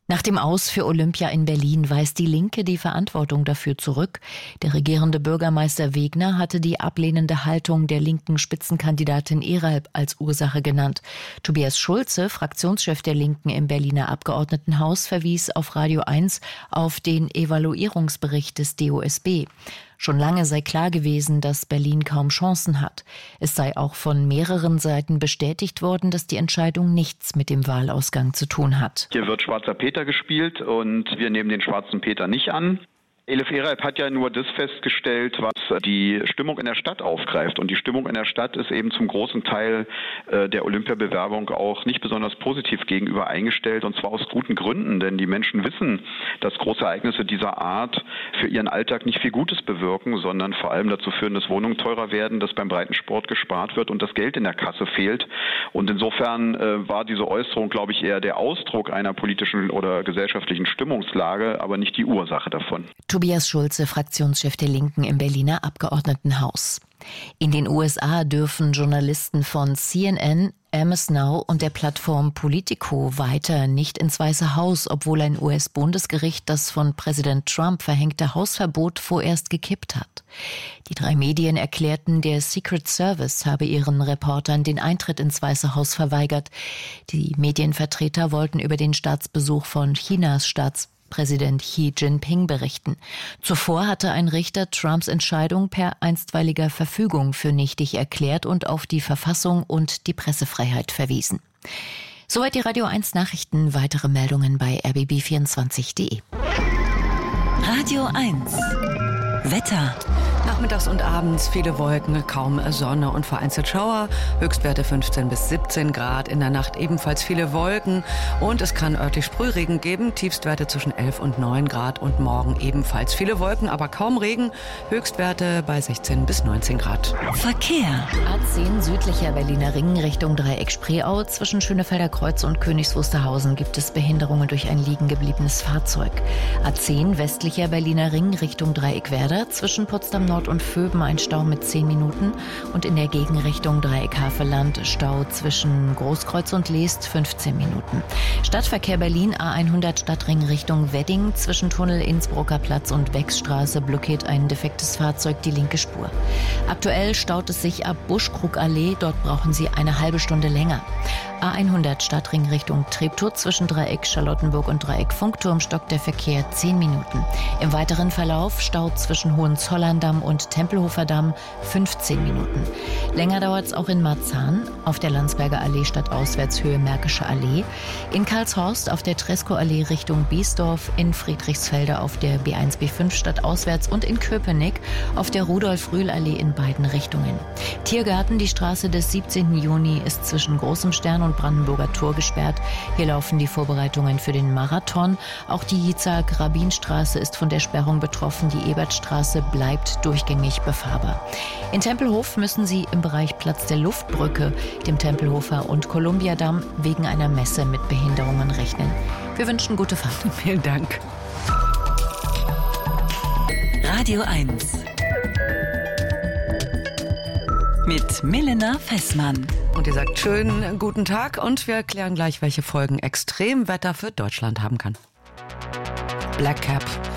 Nach dem Aus für Olympia in Berlin weist die Linke die Verantwortung dafür zurück. Der regierende Bürgermeister Wegner hatte die ablehnende Haltung der linken Spitzenkandidatin Eralb als Ursache genannt. Tobias Schulze, Fraktionschef der Linken im Berliner Abgeordnetenhaus, verwies auf Radio 1 auf den Evaluierungsbericht des DOSB. Schon lange sei klar gewesen, dass Berlin kaum Chancen hat. Es sei auch von mehreren Seiten bestätigt worden, dass die Entscheidung nichts mit dem Wahlausgang zu tun hat. Hier wird Schwarzer Peter gespielt und wir nehmen den Schwarzen Peter nicht an. Elif Eralb hat ja nur das festgestellt, was die Stimmung in der Stadt aufgreift. Und die Stimmung in der Stadt ist eben zum großen Teil der Olympiabewerbung auch nicht besonders positiv gegenüber eingestellt. Und zwar aus guten Gründen, denn die Menschen wissen, dass große Ereignisse dieser Art für ihren Alltag nicht viel Gutes bewirken, sondern vor allem dazu führen, dass Wohnungen teurer werden, dass beim Breitensport gespart wird und das Geld in der Kasse fehlt. Und insofern war diese Äußerung, glaube ich, eher der Ausdruck einer politischen oder gesellschaftlichen Stimmungslage, aber nicht die Ursache davon. Tobias Schulze, Fraktionschef der Linken im Berliner Abgeordnetenhaus. In den USA dürfen Journalisten von CNN, MS Now und der Plattform Politico weiter nicht ins Weiße Haus, obwohl ein US-Bundesgericht das von Präsident Trump verhängte Hausverbot vorerst gekippt hat. Die 3 Medien erklärten, der Secret Service habe ihren Reportern den Eintritt ins Weiße Haus verweigert. Die Medienvertreter wollten über den Staatsbesuch von Chinas Staatspräsident Xi Jinping berichten. Zuvor hatte ein Richter Trumps Entscheidung per einstweiliger Verfügung für nichtig erklärt und auf die Verfassung und die Pressefreiheit verwiesen. Soweit die Radio 1 Nachrichten. Weitere Meldungen bei rbb24.de. Radio 1 Wetter. Nachmittags und abends viele Wolken, kaum Sonne und vereinzelt Schauer. Höchstwerte 15 bis 17 Grad. In der Nacht ebenfalls viele Wolken und es kann örtlich Sprühregen geben. Tiefstwerte zwischen 11 und 9 Grad und morgen ebenfalls viele Wolken, aber kaum Regen. Höchstwerte bei 16 bis 19 Grad. Verkehr. A10 südlicher Berliner Ring Richtung Dreieck Spreeau. Zwischen Schönefelder Kreuz und Königs Wusterhausen gibt es Behinderungen durch ein liegen gebliebenes Fahrzeug. A10 westlicher Berliner Ring Richtung Dreieck Werder. Zwischen Potsdam Nord und Vöben ein Stau mit 10 Minuten und in der Gegenrichtung Dreieck Havelland Stau zwischen Großkreuz und Leest 15 Minuten. Stadtverkehr Berlin A100 Stadtring Richtung Wedding zwischen Tunnel Innsbrucker Platz und Beckstraße blockiert ein defektes Fahrzeug die linke Spur. Aktuell staut es sich ab Buschkrugallee, dort brauchen Sie eine halbe Stunde länger. A100 Stadtring Richtung Treptow zwischen Dreieck Charlottenburg und Dreieck Funkturm stockt der Verkehr 10 Minuten. Im weiteren Verlauf Stau zwischen Hohenzollern-Damm und Tempelhofer Damm 15 Minuten. Länger dauert es auch in Marzahn, auf der Landsberger Allee stadtauswärts Höhe Märkische Allee, in Karlshorst auf der Treskow-Allee Richtung Biesdorf, in Friedrichsfelde auf der B1-B5 stadtauswärts und in Köpenick auf der Rudolf-Rühl-Allee in beiden Richtungen. Tiergarten, die Straße des 17. Juni ist zwischen Großem Stern und Brandenburger Tor gesperrt. Hier laufen die Vorbereitungen für den Marathon. Auch die Yitzhak-Rabin-Straße ist von der Sperrung betroffen. Die Ebertstraße bleibt durchgängig befahrbar. In Tempelhof müssen Sie im Bereich Platz der Luftbrücke, dem Tempelhofer und Kolumbiadamm wegen einer Messe mit Behinderungen rechnen. Wir wünschen gute Fahrt. Vielen Dank. Radio 1 mit Milena Fessmann. Und ihr sagt schönen guten Tag und wir klären gleich, welche Folgen Extremwetter für Deutschland haben kann. Black Cap.